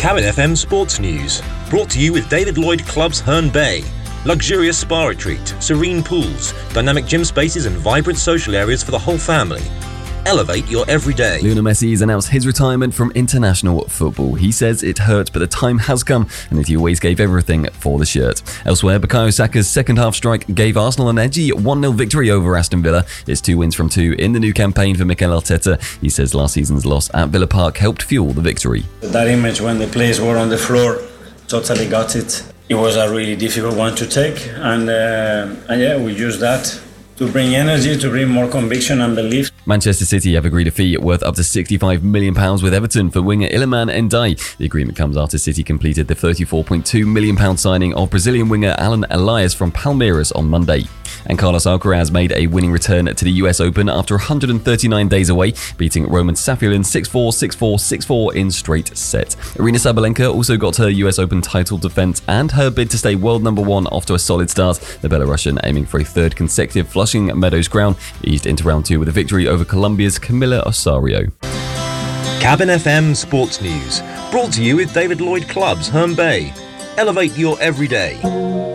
Cabin FM Sports News, brought to you with David Lloyd Clubs Herne Bay. Luxurious spa retreat, serene pools, dynamic gym spaces and vibrant social areas for the whole family. Elevate your everyday. Lionel Messi has announced his retirement from international football. He says it hurt, but the time has come and that he always gave everything for the shirt. Elsewhere, Bukayo Saka's second-half strike gave Arsenal an edgy 1-0 victory over Aston Villa. It's 2 wins from 2 in the new campaign for Mikel Arteta. He says last season's loss at Villa Park helped fuel the victory. That image when the players were on the floor, totally got it. It was a really difficult one to take, and we used that to bring energy, to bring more conviction and belief. Manchester City have agreed a fee worth up to £65 million with Everton for winger Iliman Ndiaye. The agreement comes after City completed the £34.2 million signing of Brazilian winger Alan Elias from Palmeiras on Monday. And Carlos Alcaraz made a winning return to the US Open after 139 days away, beating Roman Saffiolin 6-4, 6-4, 6-4 in straight sets. Aryna Sabalenka also got her US Open title defense and her bid to stay world number 1 off to a solid start. The Belarusian, aiming for a third consecutive Flushing Meadows crown, eased into round 2 with a victory over Colombia's Camila Osorio. Cabin FM Sports News, brought to you with David Lloyd Clubs Herne Bay. Elevate your everyday.